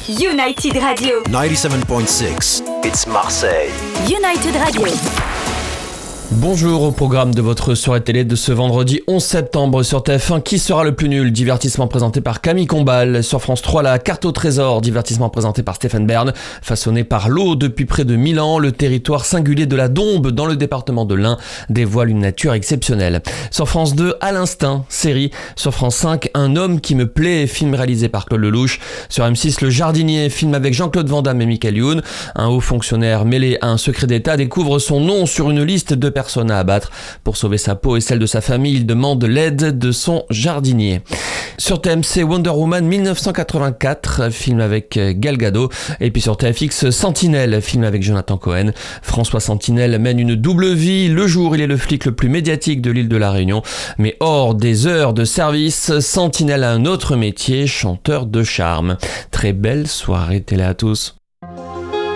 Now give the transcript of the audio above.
United Radio. 97.6. It's Marseille. United Radio. Bonjour, au programme de votre soirée télé de ce vendredi 11 septembre sur TF1. Qui sera le plus nul? Divertissement présenté par Camille Combal. Sur France 3, la carte au trésor. Divertissement présenté par Stéphane Bern. Façonné par l'eau depuis près de 1000 ans, le territoire singulier de la Dombes dans le département de l'Ain dévoile une nature exceptionnelle. Sur France 2, À l'instinct, série. Sur France 5, Un homme qui me plaît, film réalisé par Claude Lelouch. Sur M6, Le jardinier, film avec Jean-Claude Van Damme et Michael Youn. Un haut fonctionnaire mêlé à un secret d'État découvre son nom sur une liste de personnes à abattre. Pour sauver sa peau et celle de sa famille, il demande l'aide de son jardinier. Sur TMC, Wonder Woman 1984, film avec Gal Gadot. Et puis sur TFX, Sentinelle, film avec Jonathan Cohen. François Sentinelle mène une double vie. Le jour, il est le flic le plus médiatique de l'île de la Réunion. Mais hors des heures de service, Sentinelle a un autre métier, chanteur de charme. Très belle soirée télé à tous.